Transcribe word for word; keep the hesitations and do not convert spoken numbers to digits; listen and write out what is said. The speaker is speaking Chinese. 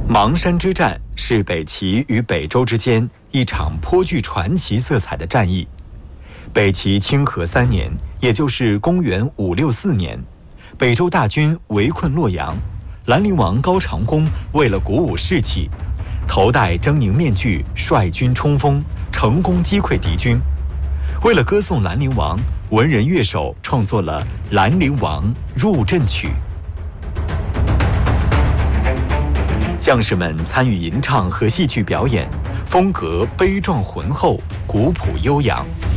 邙山之战是北齐与北周之间一场颇具传奇色彩的战役。北齐清和三年，也就是公元五六四年，北周大军围困洛阳，兰陵王高长恭为了鼓舞士气，头戴狰狞面具，率军冲锋，成功击溃敌军。为了歌颂兰陵王，文人乐手创作了《兰陵王入阵曲》。将士们参与吟唱和戏剧表演，风格悲壮浑厚，古朴悠扬。